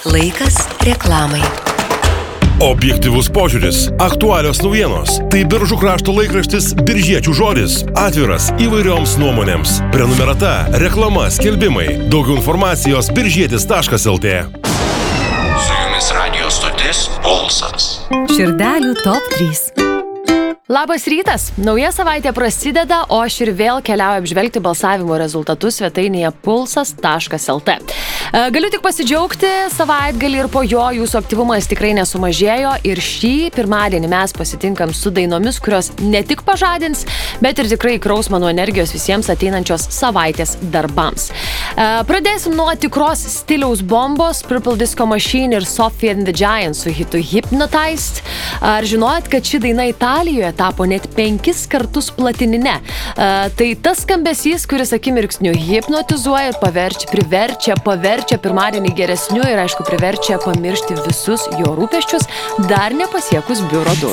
Laikas reklamai. Objektyvus požiūris, aktualios naujienos. Tai Biržų krašto laikraštis Biržiečių žodis. Atviras įvairioms nuomonėms. Prenumerata, reklama, skelbimai. Daugiau informacijos biržietis.lt. Su jumis radio stotis Pulsas. Širdelių top 3. Labas rytas! Nauja savaitė prasideda, o aš ir vėl keliauju apžvelgti balsavimo rezultatus svetainėje pulsas.lt. Galiu tik pasidžiaugti, savaitgalį ir po jo jūsų aktyvumas tikrai nesumažėjo ir šį pirmadienį mes pasitinkam su dainomis, kurios ne tik pažadins, bet ir tikrai kraus mano energijos visiems ateinančios savaitės darbams. Pradėsim nuo tikros stiliaus bombos Purple Disco Machine ir Sophie and the Giants su hitu Hypnotized. Ar žinojat, kad ši daina Italijoje tapo net 5 kartus platinine? Tai tas skambesys, kuris akimirksniu hipnotizuoja ir paverčia pirmadienį geresniu ir aišku priverčia pamiršti visus jo rūpesčius, dar nepasiekus biuro durų.